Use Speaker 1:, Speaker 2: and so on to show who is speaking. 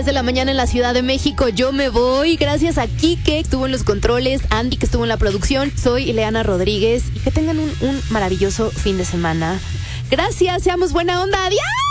Speaker 1: De la mañana en la Ciudad de México. Yo me voy. Gracias a Kike, que estuvo en los controles, Andy, que estuvo en la producción. Soy Ileana Rodríguez y que tengan un maravilloso fin de semana. Gracias, seamos buena onda. ¡Adiós!